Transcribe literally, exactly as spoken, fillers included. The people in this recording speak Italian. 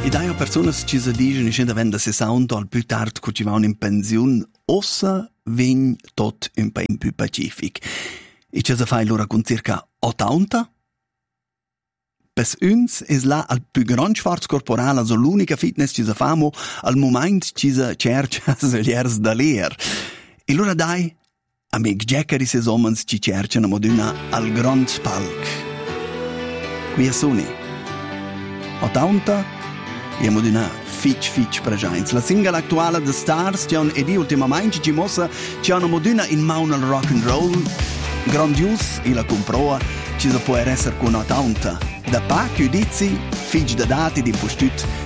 E dai personas ci si dicono che da venda sessanta al più tard che ci vanno in pensione, ossa vegn tot un po' più pacific. E ci si fa allora con circa ottanta? Per uns è là al più grande sforzo corporale, also l'unica fitness ci si fa al momento ci si cerca segliers da leer. E allora dai, a me geccari se somens ci cercano moduna al grand palc. Qui sono ottanta e moduna fitch fitch presenza. La singola attuale The Stars ci hanno ed ultimamente ci mossa ci hanno moduna in mano al rock and roll grandios e la comproa ci si può essere con ottanta. Da pa chiudizi, fitch da dati di postut